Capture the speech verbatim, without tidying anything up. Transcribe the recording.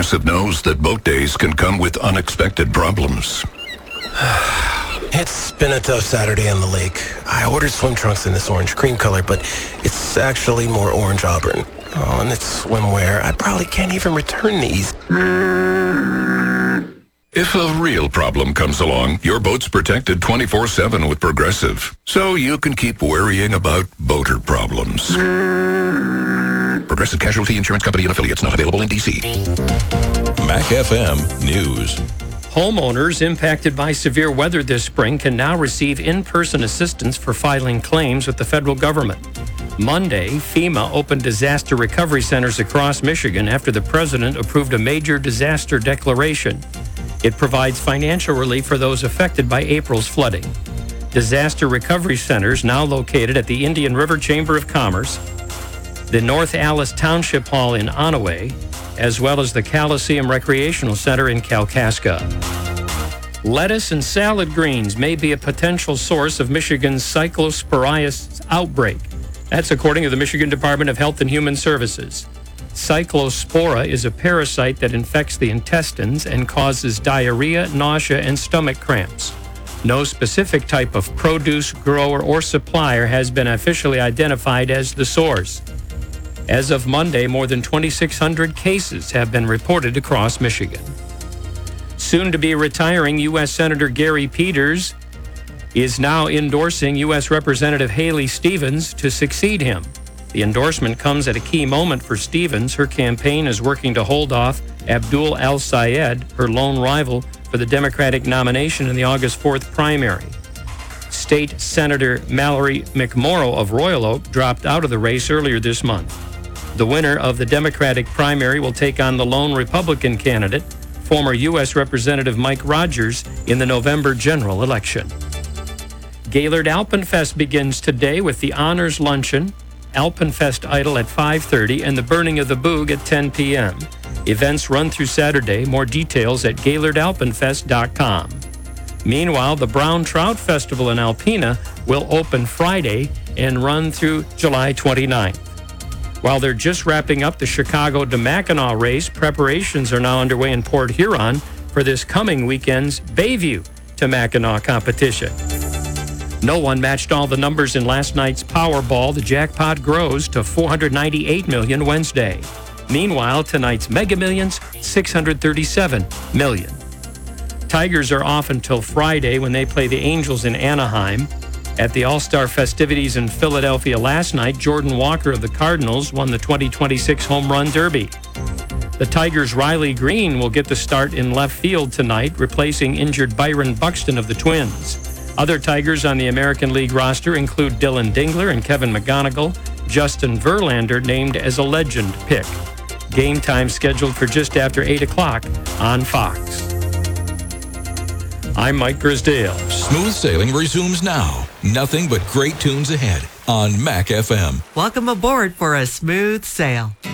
Progressive knows that boat days can come with unexpected problems. It's been a tough Saturday on the lake. I ordered swim trunks in this orange cream color, but it's actually more orange auburn. Oh, and it's swimwear. I probably can't even return these. If a real problem comes along, your boat's protected twenty-four seven with Progressive, so you can keep worrying about boater problems. Progressive Casualty Insurance Company and Affiliates, not available in D C. Mac F M News. Homeowners impacted by severe weather this spring can now receive in-person assistance for filing claims with the federal government. Monday, FEMA opened disaster recovery centers across Michigan after the president approved a major disaster declaration. It provides financial relief for those affected by April's flooding. Disaster recovery centers now located at the Indian River Chamber of Commerce, the North Alice Township Hall in Onaway, as well as the Coliseum Recreational Center in Kalkaska. Lettuce and salad greens may be a potential source of Michigan's cyclosporiasis outbreak. That's according to the Michigan Department of Health and Human Services. Cyclospora is a parasite that infects the intestines and causes diarrhea, nausea, and stomach cramps. No specific type of produce, grower, or supplier has been officially identified as the source. As of Monday, more than twenty-six hundred cases have been reported across Michigan. Soon to be retiring U S Senator Gary Peters is now endorsing U S Representative Haley Stevens to succeed him. The endorsement comes at a key moment for Stevens. Her campaign is working to hold off Abdul Al-Sayed, her lone rival, for the Democratic nomination in the August fourth primary. State Senator Mallory McMorrow of Royal Oak dropped out of the race earlier this month. The winner of the Democratic primary will take on the lone Republican candidate, former U S Representative Mike Rogers, in the November general election. Gaylord Alpenfest begins today with the Honors Luncheon, Alpenfest Idol at five thirty, and the Burning of the Boog at ten p.m. Events run through Saturday. More details at gaylord alpenfest dot com. Meanwhile, the Brown Trout Festival in Alpena will open Friday and run through July twenty-ninth. While they're just wrapping up the Chicago to Mackinac race, preparations are now underway in Port Huron for this coming weekend's Bayview to Mackinac competition. No one matched all the numbers in last night's Powerball. The jackpot grows to four hundred ninety-eight million dollars Wednesday. Meanwhile, tonight's Mega Millions, six hundred thirty-seven million dollars. Tigers are off until Friday when they play the Angels in Anaheim. At the All-Star festivities in Philadelphia last night, Jordan Walker of the Cardinals won the twenty twenty-six Home Run Derby. The Tigers' Riley Green will get the start in left field tonight, replacing injured Byron Buxton of the Twins. Other Tigers on the American League roster include Dylan Dingler and Kevin McGonigal, Justin Verlander named as a legend pick. Game time scheduled for just after eight o'clock on Fox. I'm Mike Grisdale. Smooth sailing resumes now. Nothing but great tunes ahead on Mac F M. Welcome aboard for a smooth sail.